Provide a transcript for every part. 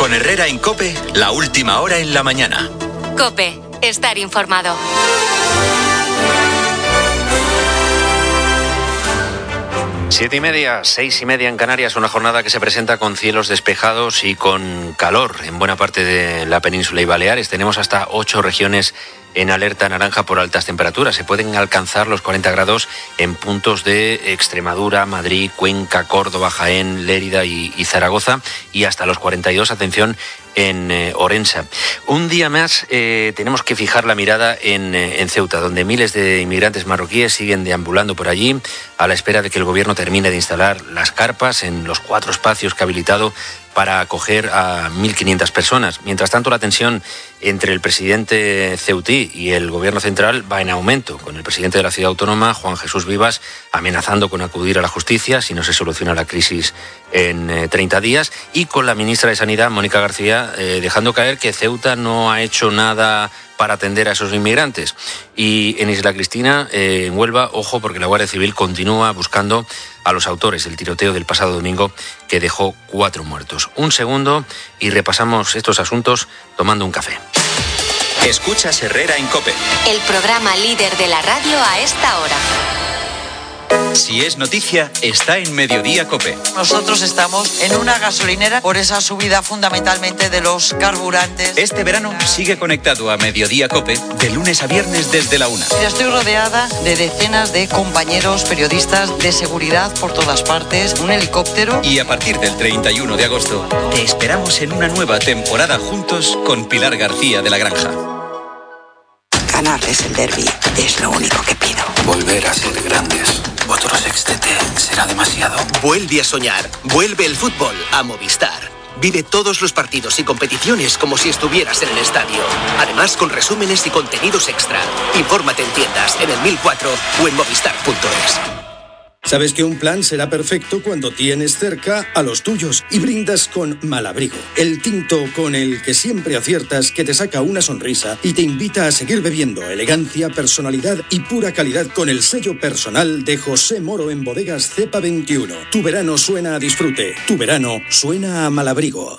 Con Herrera en COPE, la última hora en la mañana. COPE, estar informado. Siete y media, 6:30 en Canarias, una jornada que se presenta con cielos despejados y con calor en buena parte de la península y Baleares. Tenemos hasta 8 regiones en alerta naranja por altas temperaturas. Se pueden alcanzar los 40 grados en puntos de Extremadura, Madrid, Cuenca, Córdoba, Jaén, Lérida y Zaragoza, y hasta los 42, atención, en Orense. Un día más tenemos que fijar la mirada en Ceuta, donde miles de inmigrantes marroquíes siguen deambulando por allí a la espera de que el gobierno termine de instalar las carpas en los 4 espacios que ha habilitado para acoger a 1.500 personas. Mientras tanto, la tensión entre el presidente ceutí y el gobierno central va en aumento, con el presidente de la ciudad autónoma, Juan Jesús Vivas, amenazando con acudir a la justicia si no se soluciona la crisis en 30 días, y con la ministra de Sanidad, Mónica García, dejando caer que Ceuta no ha hecho nada para atender a esos inmigrantes. Y en Isla Cristina, en Huelva, ojo, porque la Guardia Civil continúa buscando a los autores del tiroteo del pasado domingo que dejó 4 muertos. Un segundo y repasamos estos asuntos tomando un café. Escuchas Herrera en COPE. El programa líder de la radio a esta hora. Si es noticia, está en Mediodía COPE. Nosotros estamos en una gasolinera por esa subida fundamentalmente de los carburantes. Este verano sigue conectado a Mediodía COPE de lunes a viernes desde la 1. Yo estoy rodeada de decenas de compañeros periodistas de seguridad por todas partes, un helicóptero. Y a partir del 31 de agosto, te esperamos en una nueva temporada juntos con Pilar García de la Granja. Ganarles el derbi es lo único que pido. Volver a ser grandes. Otro sextete será demasiado. Vuelve a soñar. Vuelve el fútbol a Movistar. Vive todos los partidos y competiciones como si estuvieras en el estadio. Además, con resúmenes y contenidos extra. Infórmate en tiendas, en el 1004 o en movistar.es. Sabes que un plan será perfecto cuando tienes cerca a los tuyos y brindas con Malabrigo, el tinto con el que siempre aciertas, que te saca una sonrisa y te invita a seguir bebiendo. Elegancia, personalidad y pura calidad con el sello personal de José Moro en Bodegas Cepa 21. Tu verano suena a disfrute, tu verano suena a Malabrigo.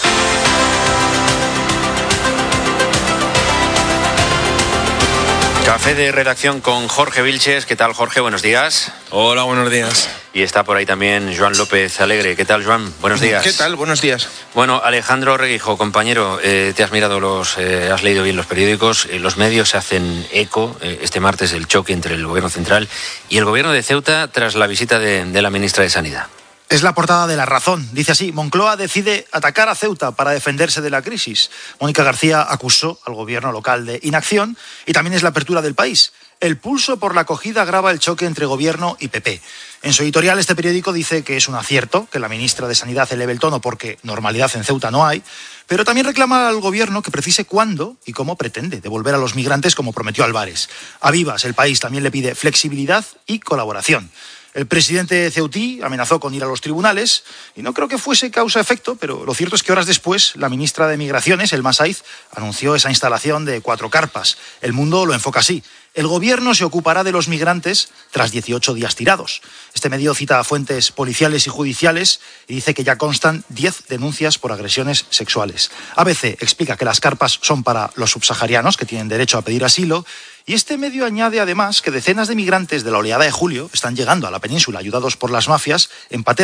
Café de redacción con Jorge Vilches. ¿Qué tal, Jorge? Buenos días. Hola, buenos días. Y está por ahí también Joan López Alegre. ¿Qué tal, Joan? Buenos días. ¿Qué tal? Buenos días. Bueno, Alejandro Reguijo, compañero, te has mirado has leído bien los periódicos. Los medios se hacen eco este martes del choque entre el gobierno central y el gobierno de Ceuta tras la visita de la ministra de Sanidad. Es la portada de La Razón. Dice así: Moncloa decide atacar a Ceuta para defenderse de la crisis. Mónica García acusó al gobierno local de inacción y también es la apertura del País. El pulso por la acogida agrava el choque entre gobierno y PP. En su editorial, este periódico dice que es un acierto que la ministra de Sanidad eleve el tono porque normalidad en Ceuta no hay, pero también reclama al gobierno que precise cuándo y cómo pretende devolver a los migrantes como prometió Álvarez. A Vivas, El País también le pide flexibilidad y colaboración. El presidente ceutí amenazó con ir a los tribunales y no creo que fuese causa-efecto, pero lo cierto es que horas después la ministra de Migraciones, Elma Saiz, anunció esa instalación de 4 carpas. El Mundo lo enfoca así: el gobierno se ocupará de los migrantes tras 18 días tirados. Este medio cita a fuentes policiales y judiciales y dice que ya constan 10 denuncias por agresiones sexuales. ABC explica que las carpas son para los subsaharianos que tienen derecho a pedir asilo. Y este medio añade además que decenas de migrantes de la oleada de julio están llegando a la península ayudados por las mafias en pateras